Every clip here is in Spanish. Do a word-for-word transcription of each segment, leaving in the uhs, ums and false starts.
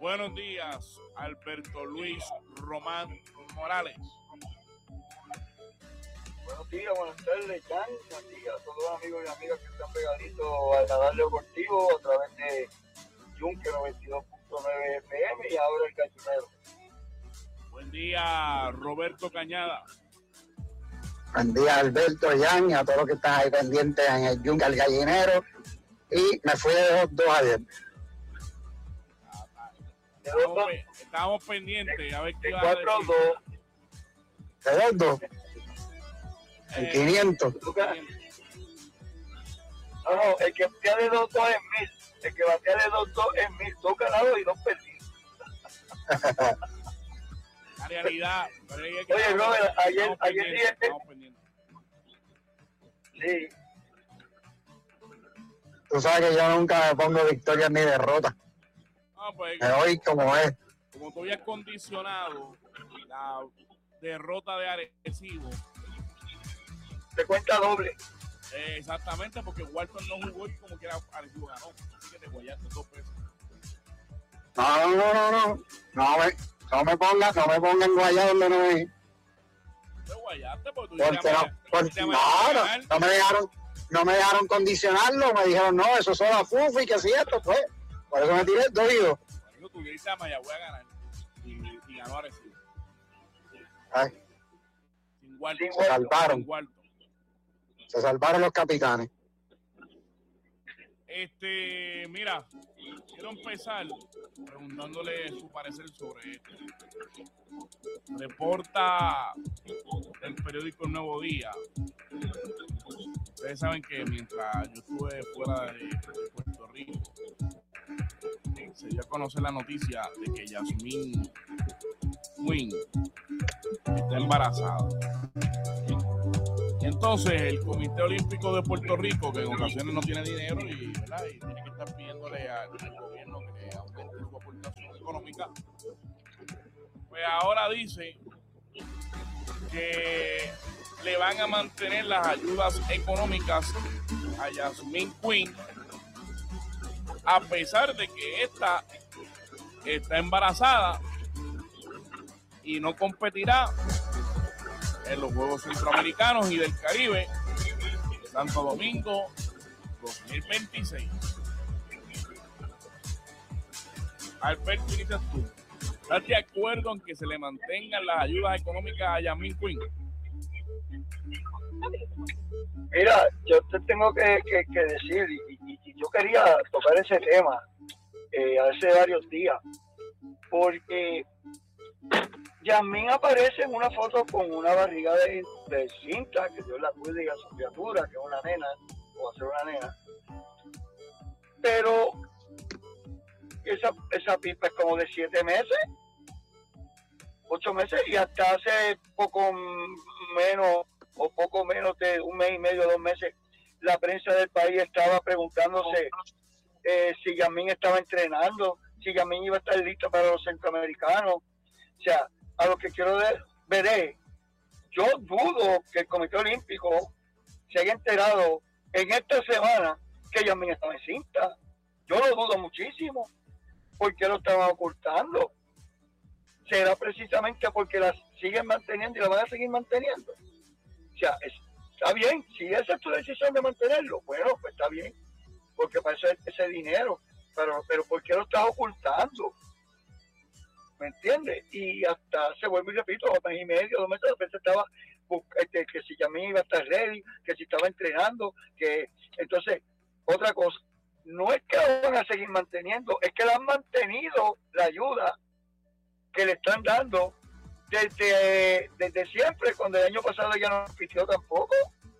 Buenos días, Alberto Luis Román Morales. Buenos días, buenas tardes, Jan. Buenos días a todos los amigos y amigas que están pegaditos al Radar Deportivo a través de Yunque noventa y dos punto nueve F M y ahora el Gallinero. Buen día, Roberto Cañada. Buen día, Alberto, Jan, y a todos los que están ahí pendientes en el Yunque al Gallinero. Y me fui de dos ayer. Estábamos, estábamos pendientes a ver qué iba a decir. ¿De dos dos? En Eh, quinientos. No, no, el que batea de dos dos es mil. El que batea de dos dos es mil. Dos ganados y dos perdidos. La realidad. Oye, Robert, ayer, ayer dije. Sí. Tú sabes que yo nunca me pongo victorias ni derrotas. No, pues, me voy como es. Como tú habías condicionado la derrota de Arecibo. Te cuenta doble. Eh, exactamente, porque Walton no jugó y como quiera Arecibo ganó. Así que te guayaste dos pesos. No, no, no, no, no. No me, no me pongas, no me pongan guayá donde no es. Te guayaste porque tú Porque no, porque, no, no, no me dejaron, no me dejaron condicionarlo, me dijeron, no, eso son la fufa y que si esto, pues. Por eso me tiré dos idos. Por eso tú dices a Mayagüez a ganar. Y, y ganó Arecibo. Ay. Sin Walton. Se salvaron. Sin Walton. Se salvaron los capitanes. Este, mira, quiero empezar preguntándole su parecer sobre esto. Reporta el periódico El Nuevo Día. Ustedes saben que mientras yo estuve fuera de, de Puerto Rico, se dio a conocer la noticia de que Yasmín Quinn está embarazada. Y entonces el Comité Olímpico de Puerto Rico, que en ocasiones no tiene dinero y, ¿verdad? y tiene que estar pidiéndole al, al gobierno que le aumente su aportación económica, pues ahora dice que le van a mantener las ayudas económicas a Yasmín Quinn a pesar de que esta está embarazada y no competirá en los Juegos Centroamericanos y del Caribe Santo Domingo dos mil veintiséis. Alberto, ¿qué dices tú? ¿Estás de acuerdo en que se le mantengan las ayudas económicas a Yasmín Quinn? Mira, yo te tengo que, que, que decir, y, y, y yo quería tocar ese tema eh, hace varios días, porque Yasmín aparece en una foto con una barriga de, de cinta, que Dios la cuide y a su criatura, que es una nena, o va a ser una nena, pero esa, esa pipa es como de siete meses, ocho meses, y hasta hace poco menos, o poco menos de un mes y medio, dos meses, la prensa del país estaba preguntándose eh, si Yasmín estaba entrenando, si Yasmín iba a estar lista para los centroamericanos. O sea, a lo que quiero ver, ver es, yo dudo que el Comité Olímpico se haya enterado en esta semana que Yasmín estaba en cinta. Yo lo dudo muchísimo. ¿Por qué lo estaban ocultando? ¿Será precisamente porque las siguen manteniendo y la van a seguir manteniendo? O sea, es, está bien, si esa es tu decisión de mantenerlo, bueno, pues está bien, porque para eso es ese dinero, pero, pero ¿por qué lo estás ocultando? ¿Me entiendes? Y hasta, se vuelve y repito, dos meses y medio, dos meses, después estaba, este, que si Yasmín iba a estar ready, que si estaba entrenando, que, entonces, otra cosa, no es que la van a seguir manteniendo, es que la han mantenido la ayuda que le están dando desde, desde siempre, cuando el año pasado ella no compitió tampoco.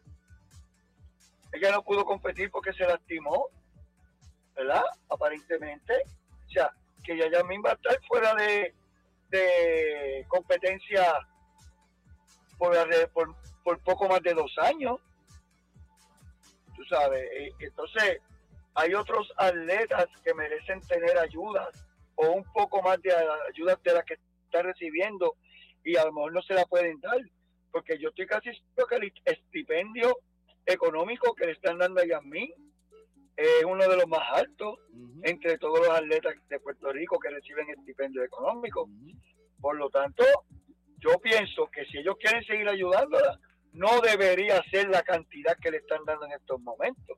Ella no pudo competir porque se lastimó, ¿verdad? Aparentemente. O sea, que ella ya misma va a estar fuera de, de competencia por, por, por poco más de dos años. Tú sabes, entonces hay otros atletas que merecen tener ayudas o un poco más de ayudas de las que está recibiendo y a lo mejor no se la pueden dar, porque yo estoy casi seguro que el estipendio económico que le están dando a Yasmín es uno de los más altos uh-huh. entre todos los atletas de Puerto Rico que reciben estipendio económico. Uh-huh. Por lo tanto, yo pienso que si ellos quieren seguir ayudándola, no debería ser la cantidad que le están dando en estos momentos.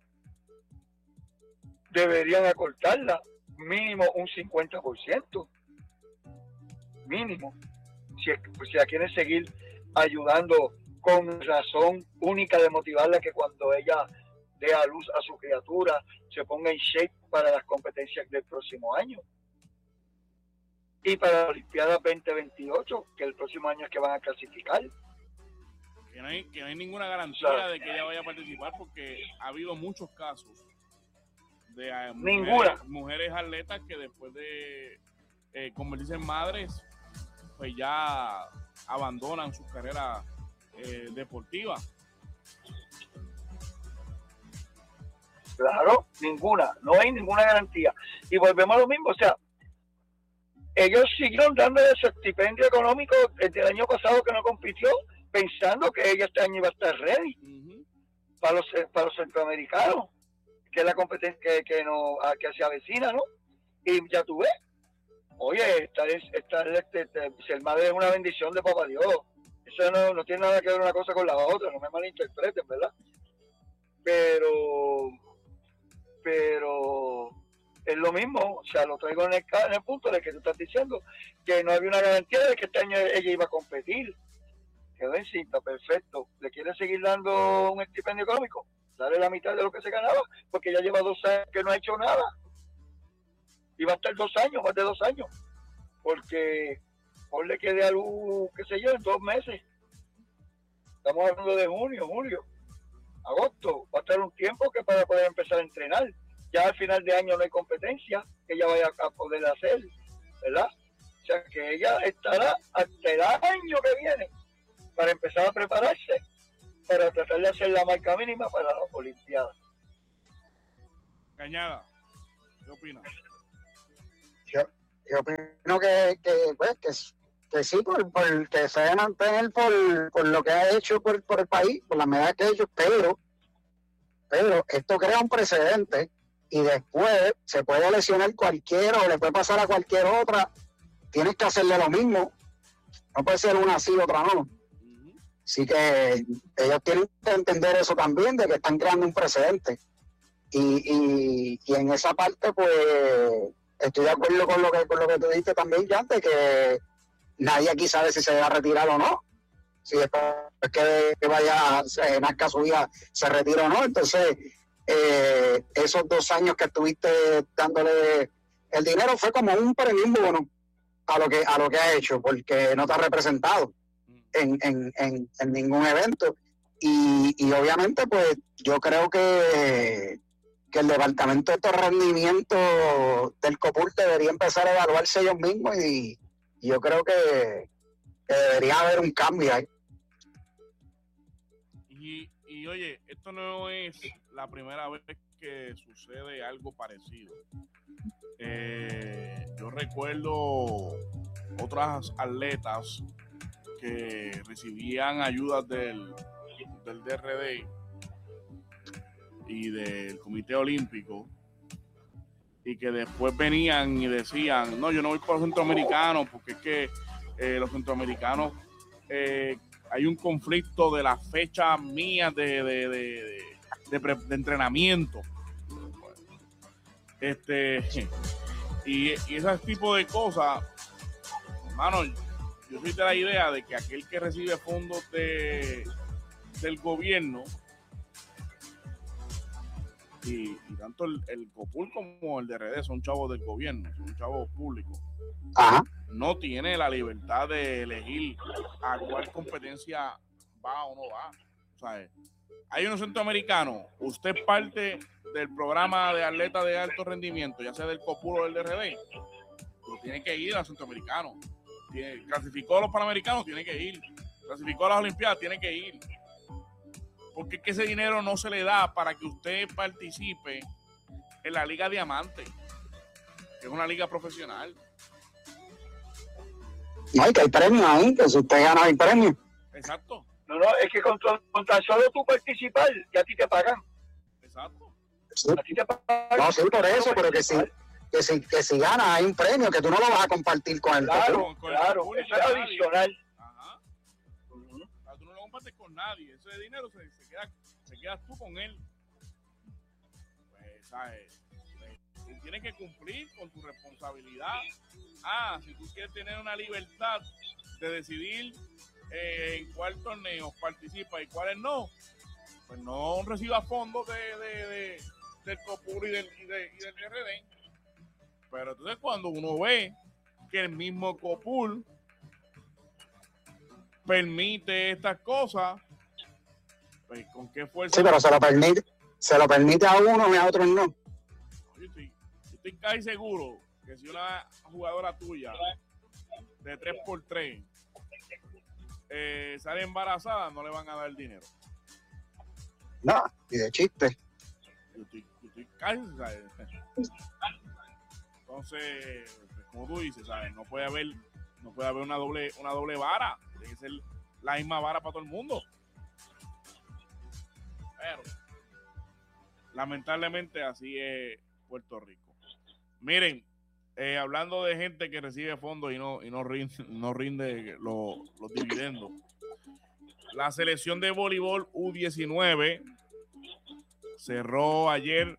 Deberían acortarla mínimo un cincuenta por ciento. Mínimo. Si, si la quieren seguir ayudando con razón única de motivarla, que cuando ella dé a luz a su criatura se ponga en shape para las competencias del próximo año. Y para la Olimpiada veinte veintiocho, que el próximo año es que van a clasificar. Que no hay, que no hay ninguna garantía, o sea, de que ella vaya a participar, porque ha habido muchos casos de uh, ninguna. Mujeres, mujeres atletas que después de eh, convertirse en madres, pues ya abandonan su carrera eh, deportiva. Claro, ninguna, no hay ninguna garantía. Y volvemos a lo mismo, o sea, ellos siguieron dándole su estipendio económico desde el año pasado que no compitió, pensando que ella este año iba a estar ready uh-huh. para los para los centroamericanos, que es la competencia que, que, no, que se avecina, ¿no? Y ya tú ves, oye, estar, estar este, ser madre es una bendición de papá Dios. Eso no, no tiene nada que ver una cosa con la otra, no me malinterpreten, ¿verdad? Pero, pero es lo mismo, o sea, lo traigo en el, en el punto de que tú estás diciendo que no había una garantía de que este año ella iba a competir. Quedó en cinta, perfecto. ¿Le quiere seguir dando un estipendio económico? Dale la mitad de lo que se ganaba, porque ya lleva dos años que no ha hecho nada. Y va a estar dos años, más de dos años. Porque ponle que dé a luz, qué sé yo, en dos meses. Estamos hablando de junio, julio, agosto. Va a estar un tiempo que para poder empezar a entrenar. Ya al final de año no hay competencia que ella vaya a poder hacer, ¿verdad? O sea que ella estará hasta el año que viene para empezar a prepararse para tratar de hacer la marca mínima para las Olimpiadas. Cañada, ¿qué opinas? Yo, yo opino que, que, pues, que, que sí, por, por que se debe mantener por, por lo que ha hecho por, por el país, por las medallas que ha hecho, pero, pero esto crea un precedente y después se puede lesionar cualquiera o le puede pasar a cualquier otra. Tienes que hacerle lo mismo. No puede ser una sí, otra no. Así que ellos tienen que entender eso también, de que están creando un precedente. Y, y, y en esa parte, pues, estoy de acuerdo con lo que, con lo que tú dijiste también, ya, de que nadie aquí sabe si se va a retirar o no. Si después que, que vaya, se nazca su hija, se retira o no. Entonces, eh, esos dos años que estuviste dándole el dinero fue como un premio, un bono a lo que, a lo que ha hecho, porque no te ha representado En, en, en, en ningún evento y, y obviamente pues yo creo que, que el departamento de estos rendimientos del COPUR debería empezar a evaluarse ellos mismos y, y yo creo que, que debería haber un cambio ahí. Y, y oye, esto no es la primera vez que sucede algo parecido. Eh, yo recuerdo otras atletas que recibían ayudas del, del D R D y del Comité Olímpico y que después venían y decían, no, yo no voy por los centroamericanos porque es que eh, los centroamericanos eh, hay un conflicto de las fechas mías de, de, de, de, de, de entrenamiento. Este, y, y ese tipo de cosas, hermano, yo soy de la idea de que aquel que recibe fondos de, del gobierno y, y tanto el, el COPUR como el D R D son chavos del gobierno, son chavos públicos. Ajá. No tiene la libertad de elegir a cuál competencia va o no va. O sea, hay unos centroamericanos, usted parte del programa de atleta de alto rendimiento, ya sea del COPUR o del D R D, pero tiene que ir a los centroamericanos. Clasificó a los panamericanos, tiene que ir. Clasificó a las Olimpiadas, tiene que ir. Porque es que ese dinero no se le da para que usted participe en la Liga Diamante, que es una liga profesional. No, hay que hay premios ahí, que si usted gana hay premios. Exacto. No, no, es que con, con tan solo tú participar, ya a ti te pagan. Exacto. Sí. No, sí, por eso, pero que si, que si, que si gana hay un premio que tú no lo vas a compartir con el Claro, otro. claro, eso es adicional. Ajá. Uh-huh. O sea, tú no lo compartes con nadie. Ese dinero se, se, queda, se quedas tú con él. Pues, ¿sabes? Tú tienes que cumplir con tu responsabilidad. Ah, si tú quieres tener una libertad de decidir eh, en cuál torneo participa y cuáles no, pues no reciba fondos de, de, de, del COPUR y del, y, de, y del R D. Pero entonces cuando uno ve que el mismo COPUR permite estas cosas, pues ¿con qué fuerza? Sí, pero se lo permite, se lo permite a uno y a otros no. Yo estoy, yo estoy casi seguro que si una jugadora tuya de tres por tres eh, sale embarazada, no le van a dar el dinero. No, y de chiste. Yo estoy, yo estoy casi, ¿sabes? Entonces, pues, como tú dices, ¿sabes? No puede haber, no puede haber una doble, una doble vara. Tiene que ser la misma vara para todo el mundo. Pero, lamentablemente, así es Puerto Rico. Miren, eh, hablando de gente que recibe fondos y no, y no rinde, no rinde los, los dividendos. La selección de voleibol U diecinueve cerró ayer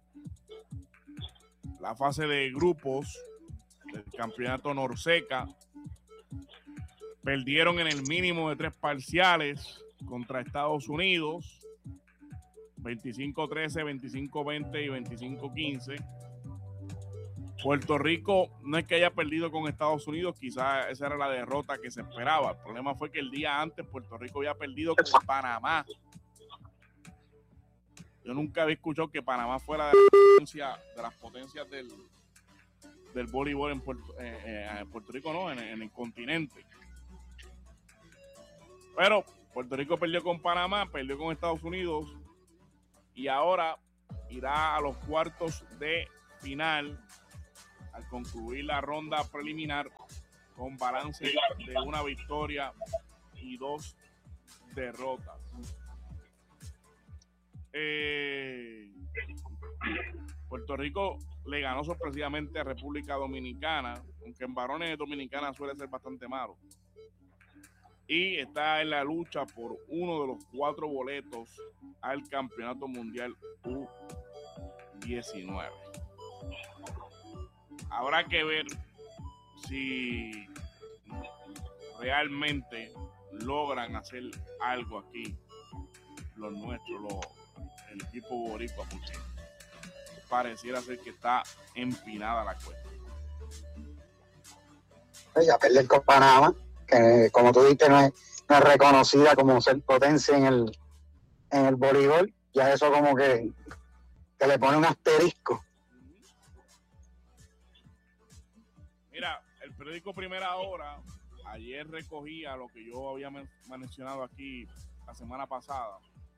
la fase de grupos del campeonato Norseca. Perdieron en el mínimo de tres parciales contra Estados Unidos, veinticinco trece, veinticinco veinte y veinticinco quince. Puerto Rico no es que haya perdido con Estados Unidos, quizás esa era la derrota que se esperaba. El problema fue que el día antes Puerto Rico había perdido con Panamá. Yo nunca había escuchado que Panamá fuera de, la potencia, de las potencias del, del voleibol en Puerto, eh, eh, en Puerto Rico, no, en, en el continente. Pero Puerto Rico perdió con Panamá, perdió con Estados Unidos y ahora irá a los cuartos de final al concluir la ronda preliminar con balance de una victoria y dos derrotas. Eh, Puerto Rico le ganó sorpresivamente a República Dominicana, aunque en varones Dominicana suele ser bastante malo. Y está en la lucha por uno de los cuatro boletos al Campeonato Mundial U diecinueve. Habrá que ver si realmente logran hacer algo aquí los nuestros, los, el equipo boricua, porque pareciera ser que está empinada la cuesta. Ya perder con Panamá, que como tú dijiste no es, no es reconocida como ser potencia en el en el voleibol, ya eso como que, que le pone un asterisco. Mira, el periódico Primera Hora ayer recogía lo que yo había men- mencionado aquí la semana pasada.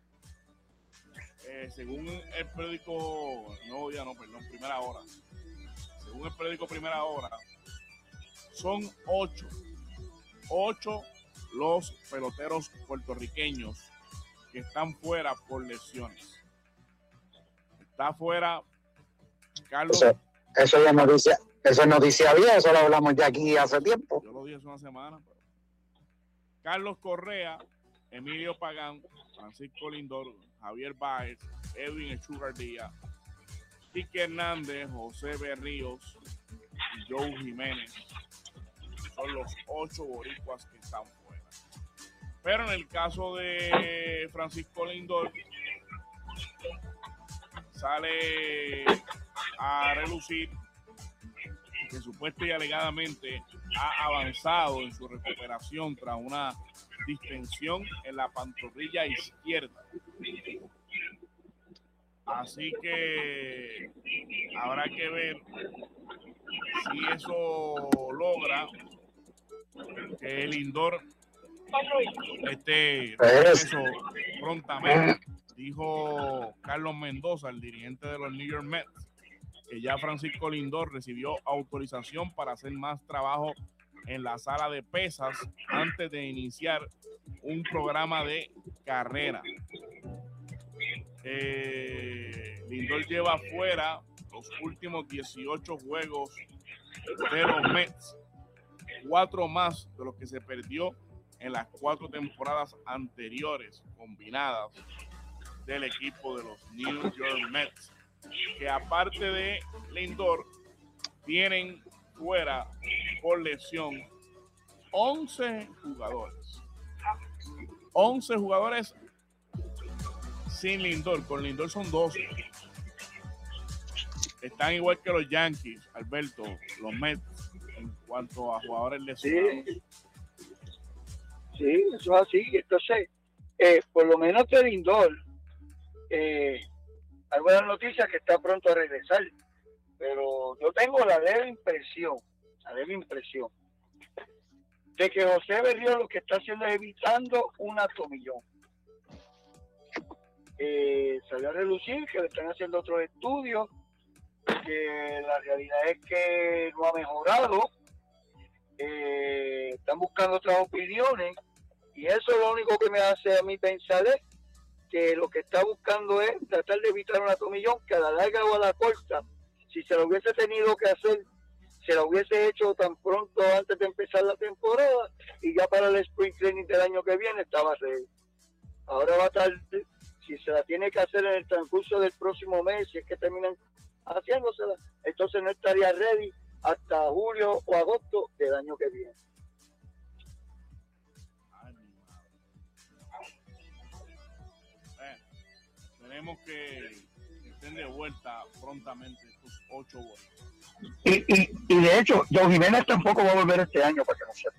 Eh, según el periódico, no, ya no, perdón, Primera Hora. Según el periódico Primera Hora, son ocho, ocho los peloteros puertorriqueños que están fuera por lesiones. Está fuera Carlos. Eso, eso ya es noticia, eso es noticia vieja, eso lo hablamos ya aquí hace tiempo. Yo lo dije hace una semana. Pero... Carlos Correa, Emilio Pagán, Francisco Lindor, Javier Báez, Edwin Echugar Díaz, Quique Hernández, José Berríos y Joe Jiménez. Son los ocho boricuas que están fuera. Pero en el caso de Francisco Lindor, sale a relucir que supuestamente y alegadamente ha avanzado en su recuperación tras una distensión en la pantorrilla izquierda. Así que habrá que ver si eso logra que el Lindor esté eso prontamente. Dijo Carlos Mendoza, el dirigente de los New York Mets, que ya Francisco Lindor recibió autorización para hacer más trabajo en la sala de pesas antes de iniciar un programa de carrera. Eh, Lindor lleva fuera los últimos dieciocho juegos de los Mets, cuatro más de los que se perdió en las cuatro temporadas anteriores combinadas del equipo de los New York Mets, que aparte de Lindor tienen fuera por lesión once jugadores. once jugadores sin Lindor. Con Lindor son doce. Están igual que los Yankees, Alberto, los Mets, en cuanto a jugadores lesionados. Sí, sí, eso es así. Entonces, eh, por lo menos de Lindor, eh, hay buenas noticias que está pronto a regresar. Pero yo tengo la leve impresión, la leve impresión, de que José Berrío lo que está haciendo es evitando un atomillón. Eh, salió a relucir que le están haciendo otros estudios, que la realidad es que no ha mejorado, eh, están buscando otras opiniones, y eso es lo único que me hace a mí pensar es que lo que está buscando es tratar de evitar un atomillón, que a la larga o a la corta, si se lo hubiese tenido que hacer, se lo hubiese hecho tan pronto antes de empezar la temporada, y ya para el Spring Training del año que viene estaba ready. Ahora va a estar, si se la tiene que hacer en el transcurso del próximo mes, si es que terminan haciéndosela, entonces no estaría ready hasta julio o agosto del año que viene. Ay, mi madre. Bueno, tenemos que estén de vuelta prontamente estos ocho goles. Y, y, y de hecho, Don Jiménez tampoco va a volver este año, para que no sepa.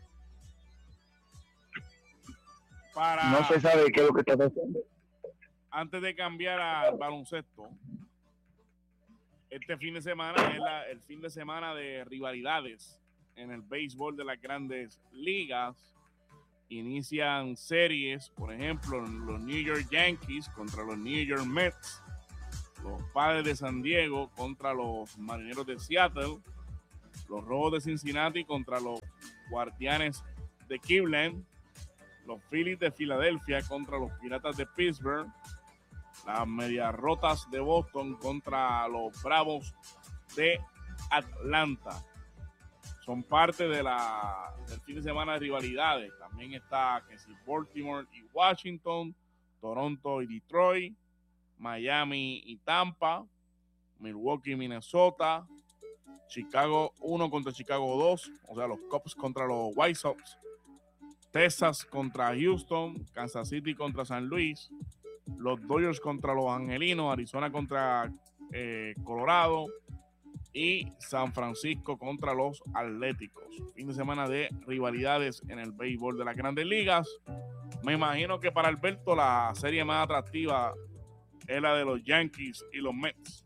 Para, no se sabe qué es lo que está pasando. Antes de cambiar al baloncesto, este fin de semana es la, el fin de semana de rivalidades en el béisbol de las grandes ligas. Inician series, por ejemplo, los New York Yankees contra los New York Mets, los Padres de San Diego contra los Marineros de Seattle, los Rojos de Cincinnati contra los Guardianes de Cleveland, los Phillies de Filadelfia contra los Piratas de Pittsburgh, las Medias Rotas de Boston contra los Bravos de Atlanta. Son parte de la, del fin de semana de rivalidades. También está que si Baltimore y Washington, Toronto y Detroit, Miami y Tampa, Milwaukee y Minnesota, Chicago uno contra Chicago dos, o sea, los Cubs contra los White Sox, Texas contra Houston, Kansas City contra San Luis, los Dodgers contra los Angelinos, Arizona contra eh, Colorado y San Francisco contra los Atléticos. Fin de semana de rivalidades en el béisbol de las grandes ligas. Me imagino que para Alberto la serie más atractiva es la de los Yankees y los Mets.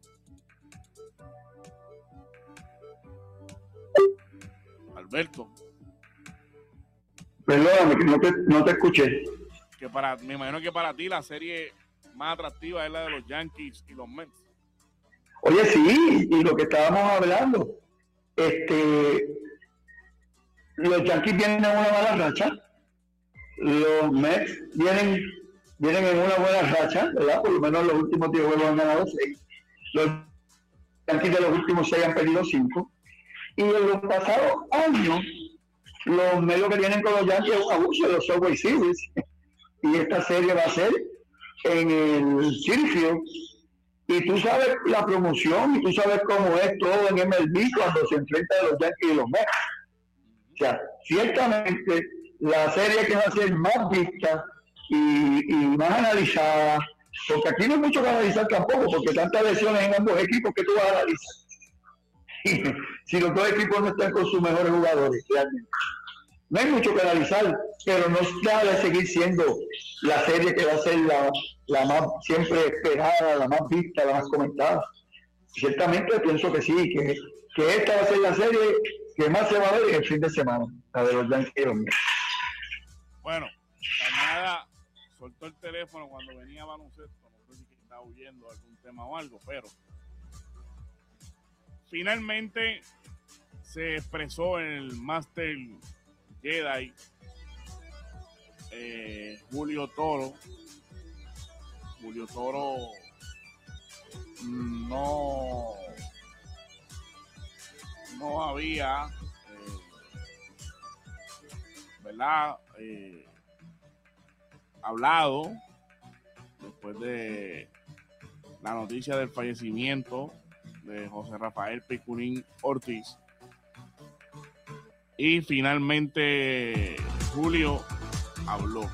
Alberto. Perdóname, que no te, no te escuché. Que para, me imagino que para ti la serie más atractiva es la de los Yankees y los Mets. Oye, sí, y lo que estábamos hablando, este, los Yankees vienen en una mala racha, los Mets vienen, vienen en una buena racha, ¿verdad? Por lo menos los últimos diez juegos han ganado seis. Los Yankees de los últimos seis han perdido cinco. Y en los pasados años, los medios que vienen con los Yankees es un abuso de los Subway Series. Y esta serie va a ser en el Citi Field. Y tú sabes la promoción y tú sabes cómo es todo en M L B cuando se enfrenta a los Yankees y los Mets. O sea, ciertamente la serie que va a ser más vista y, y más analizada, porque aquí no hay mucho que analizar tampoco, porque tantas lesiones en ambos equipos que tú vas a analizar. Y, si los dos equipos no están con sus mejores jugadores, realmente. No hay mucho que analizar, pero no deja de seguir siendo la serie que va a ser la, la más siempre esperada, la más vista, la más comentada. Ciertamente pienso que sí, que, que esta va a ser la serie que más se va a ver el fin de semana, la de los Yankees. Bueno, Cañada soltó el teléfono cuando venía baloncesto, no sé si estaba huyendo algún tema o algo, pero finalmente se expresó en el Master Jedi eh, Julio Toro Julio Toro mmm, había, eh, ¿verdad? Eh, hablado después de la noticia del fallecimiento de José Rafael Piculín Ortiz. Y finalmente Julio habló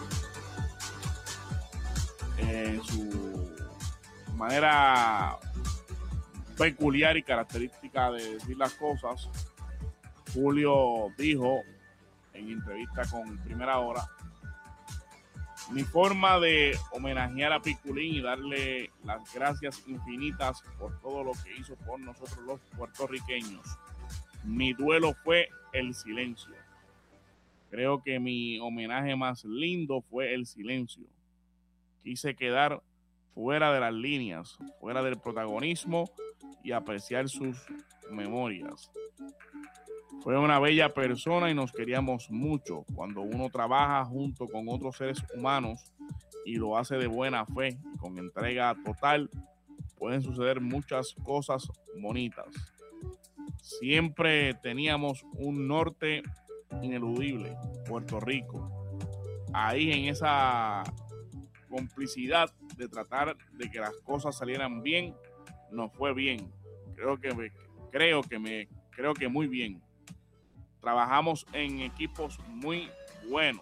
en su manera peculiar y característica de decir las cosas. Julio dijo en entrevista con Primera Hora: mi forma de homenajear a Piculín y darle las gracias infinitas por todo lo que hizo por nosotros los puertorriqueños. Mi duelo fue el silencio. Creo que mi homenaje más lindo fue el silencio. Quise quedar fuera de las líneas, fuera del protagonismo y apreciar sus memorias. Fue una bella persona y nos queríamos mucho. Cuando uno trabaja junto con otros seres humanos y lo hace de buena fe y con entrega total, pueden suceder muchas cosas bonitas. Siempre teníamos un norte ineludible, Puerto Rico. Ahí en esa complicidad de tratar de que las cosas salieran bien, nos fue bien. Creo que me, creo que me, creo que muy bien. Trabajamos en equipos muy buenos.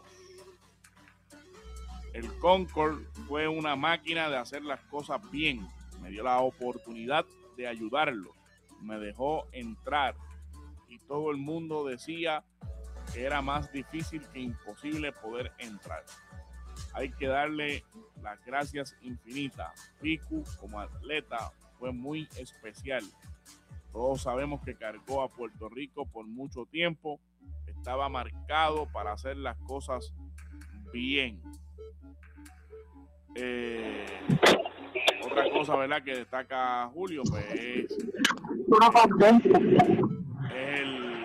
El Concord fue una máquina de hacer las cosas bien. Me dio la oportunidad de ayudarlo. Me dejó entrar y todo el mundo decía que era más difícil que imposible poder entrar. Hay que darle las gracias infinitas. Picu como atleta fue muy especial. Todos sabemos que cargó a Puerto Rico por mucho tiempo. Estaba marcado para hacer las cosas bien. Eh, otra cosa, ¿verdad?, que destaca Julio, pues es, es el